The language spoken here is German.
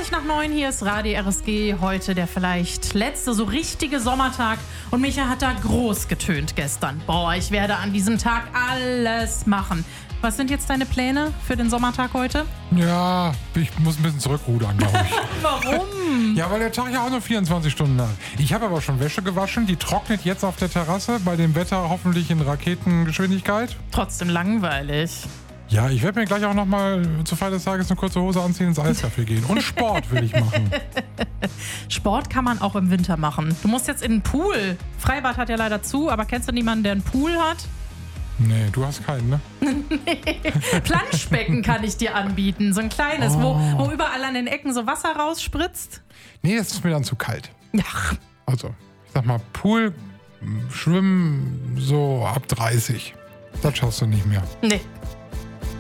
8:20, hier ist Radio RSG. Heute der vielleicht letzte so richtige Sommertag. Und Micha hat da groß getönt gestern. Boah, ich werde an diesem Tag alles machen. Was sind jetzt deine Pläne für den Sommertag heute? Ja, ich muss ein bisschen zurückrudern, glaube ich. Warum? Ja, weil der Tag ja auch nur 24 Stunden hat. Ich habe aber schon Wäsche gewaschen. Die trocknet jetzt auf der Terrasse. Bei dem Wetter hoffentlich in Raketengeschwindigkeit. Trotzdem langweilig. Ja, ich werde mir gleich auch nochmal zur Feier des Tages eine kurze Hose anziehen, ins Eiscafé gehen. Und Sport will ich machen. Sport kann man auch im Winter machen. Du musst jetzt in den Pool. Freibad hat ja leider zu, aber kennst du niemanden, der einen Pool hat? Nee, du hast keinen, ne? Planschbecken kann ich dir anbieten. So ein kleines, wo überall an den Ecken so Wasser rausspritzt. Nee, das ist mir dann zu kalt. Ja. Also, ich sag mal, Pool, Schwimmen so ab 30. Das schaffst du nicht mehr. Nee,